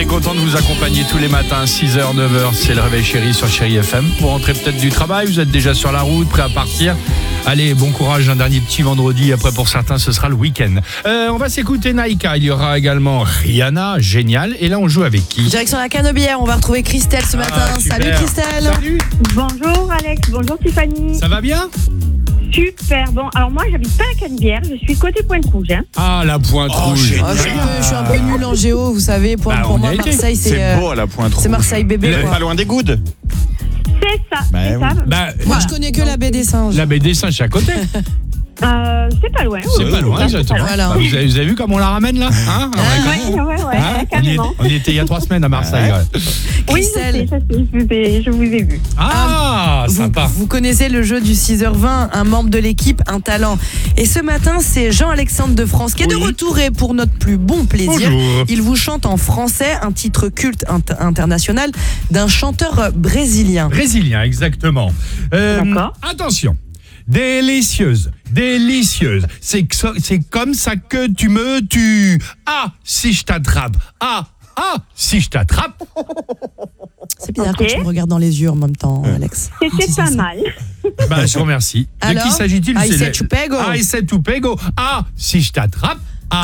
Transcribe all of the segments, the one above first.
est content de vous accompagner tous les matins, 6h, 9h, c'est le réveil chéri sur Chéri FM. Vous rentrez peut-être du travail, vous êtes déjà sur la route, prêt à partir. Allez, bon courage, un dernier petit vendredi. Après, pour certains, ce sera le week-end. On va s'écouter Naïka. Il y aura également Rihanna, génial. Et là, on joue avec qui? Direction la Canebière, on va retrouver Christelle ce matin. Super. Salut Christelle. Salut. Bonjour Alex, bonjour Tiffany. Ça va bien? Super, bon, alors moi j'habite pas à Canebière, je suis côté Pointe-Rouge. Ah, la Pointe Rouge. Oh, je suis un peu nul en géo, vous savez. Pour on moi, y a été. Marseille, C'est beau à la Pointe Rouge. c'est Marseille bébé. Vous êtes Quoi. pas loin des Goudes. C'est ça, Bah c'est oui. ça. Moi, je connais que la baie des singes. La baie des Singes, c'est à côté. C'est pas loin. C'est pas loin, exactement. Voilà. Bah, vous avez vu comment on la ramène là, hein? Ouais, carrément. On y était il y a 3 semaines à Marseille. Ouais. Oui, Christelle. je vous ai vu. Ah, sympa. Vous connaissez le jeu du 6h20, un membre de l'équipe, un talent. Et ce matin, c'est Jean-Alexandre de France qui est de retour et pour notre plus bon plaisir. Bonjour. Il vous chante en français un titre culte international d'un chanteur brésilien. Brésilien, exactement. D'accord. Attention. Délicieuse, délicieuse. C'est comme ça que tu me tues. Ah, si je t'attrape. Ah, si je t'attrape. C'est bizarre Ok. quand tu me regardes dans les yeux en même temps, Alex. C'était pas mal. Bah, je vous remercie. Alors, de qui s'agit-il? I C'est said to pego. I said to pego. Ah, si je t'attrape.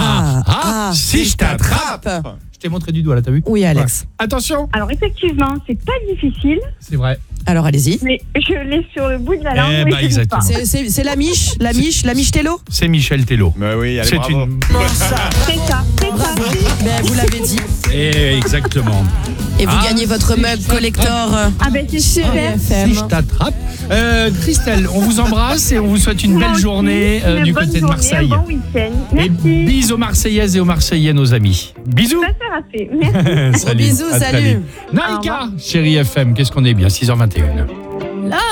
Si je t'attrape. Je t'ai montré du doigt là, t'as vu? Oui, Alex. Ouais. Attention. Alors effectivement, c'est pas difficile, C'est vrai. Alors allez-y. mais je l'ai sur le bout de la langue. Eh mais bah, je sais pas. exactement. C'est la miche Tello. C'est Michel Tello. Bah oui, allez, C'est bravo. une. C'est ça. Ben, vous l'avez dit. Exactement. Et vous Ah, gagnez votre si mug je collector. Ah ben c'est super. Si je t'attrape. Christelle, on vous embrasse et on vous souhaite une Moi belle aussi, journée une du bonne côté de journée, Marseille. Un bon week-end. Et Merci. bisous aux Marseillaises et aux Marseillais, nos amis. Bisous. Ça sera fait. Merci. Salut. bisous, À très salut. vite. Naïka, Chéri FM, qu'est-ce qu'on est bien, 6h21.